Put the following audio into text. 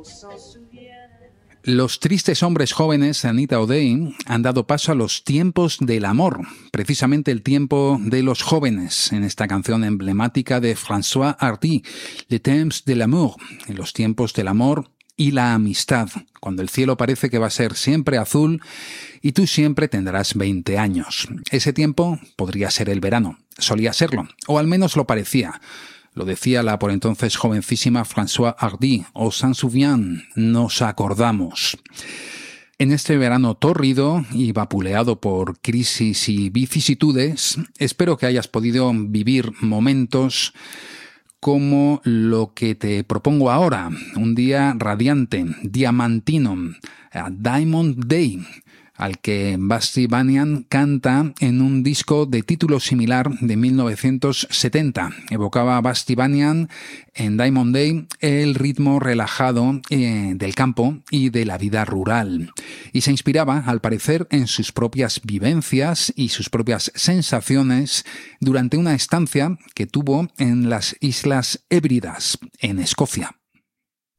Los tristes hombres jóvenes, Anita O'Day, han dado paso a los tiempos del amor, precisamente el tiempo de los jóvenes, en esta canción emblemática de François Hardy, Les temps de l'amour, en los tiempos del amor y la amistad, cuando el cielo parece que va a ser siempre azul y tú siempre tendrás 20 años. Ese tiempo podría ser el verano, solía serlo, o al menos lo parecía. Lo decía la por entonces jovencísima François Hardy, o s'en souvient, nos acordamos. En este verano tórrido y vapuleado por crisis y vicisitudes, espero que hayas podido vivir momentos como lo que te propongo ahora, un día radiante, diamantino, a Diamond Day, al que Basti Banyan canta en un disco de título similar de 1970. Evocaba Basti Banyan en Diamond Day el ritmo relajado del campo y de la vida rural. Y se inspiraba, al parecer, en sus propias vivencias y sus propias sensaciones durante una estancia que tuvo en las Islas Hébridas, en Escocia.